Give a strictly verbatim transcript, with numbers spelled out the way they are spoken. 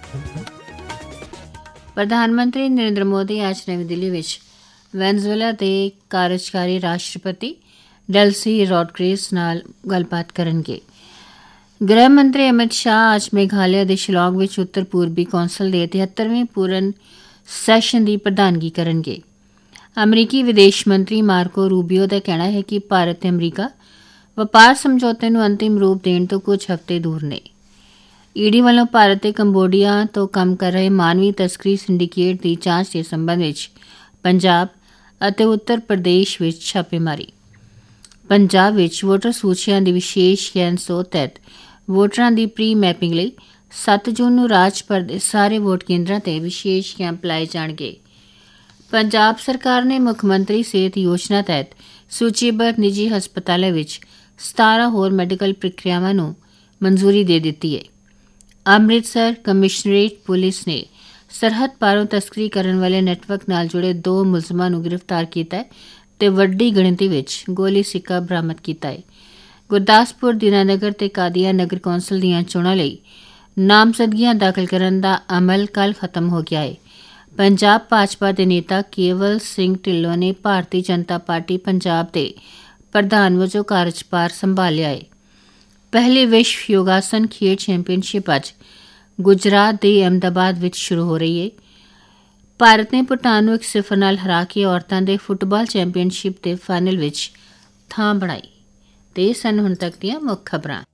प्रधानमंत्री नरेंद्र मोदी आज नवी दिल्ली विच वेनेजुएला के कार्यकारी राष्ट्रपति डेल्सी रोड्रिग्स नाल गलबात करनगे। गृह मंत्री अमित शाह आज मेघालय के शिलांग विच उत्तर पूर्वी कौंसल के तिहत्तरवें पूर्ण सैशन की प्रधानगी करनगे। अमरीकी विदेश मंत्री मार्को रूबियो का कहना है कि भारत ते अमरीका वपार समझौते नूं अंतिम रूप देण तो कुछ हफ्ते दूर ने। ईडी वालों भारत ते कंबोडिया तो काम कर रहे मानवी तस्करी सिंडीकेट की जांच के संबंध में पंजाब अते उत्तर प्रदेश विच छापेमारी। पंजाब विच वोटर सूचियां की विशेष गैन सौ तहत वोटरां की प्री मैपिंग लई सत्त जून नूं राज भर दे सारे वोट केंद्रां ते विशेष कैंप लाए जाणगे। पंजाब सरकार ने मुख्यमंत्री सेहत योजना तहत सूचीबद्ध निजी हस्पतालों विच सतारह होर मैडिकल प्रक्रियावां नूं मंजूरी दे दित्ती है। अमृतसर कमिश्नरेट पुलिस ने सरहद पारों तस्करी करने वाले नेटवर्क नाल जुड़े दो मुलजमां नूं गिरफ्तार किया है ते वड्डी गिणती विच गोली सिक्का बरामद किया है। गुरदासपुर दीनानगर ते कादिया नगर कौंसल दीआं चोणां लई नामजदगियां दाखल करने का अमल कल खत्म हो गया है। पंजाब भाजपा के नेता केवल सिंह ढिल्लों ने भारतीय जनता पार्टी पंजाब के प्रधान वजों कार्यभार संभालिया है। पहली विश्व योगासन खेड चैंपीयनशिप अज गुजरात के अहमदाबाद विच शुरू हो रही है। भारत ने भूटान नूं एक सिफर नाल हरा के औरतां दे फुटबाल चैंपीयनशिप के फाइनल विच थां बनाई। ते सन हुण तक दीआं मुख खबरां।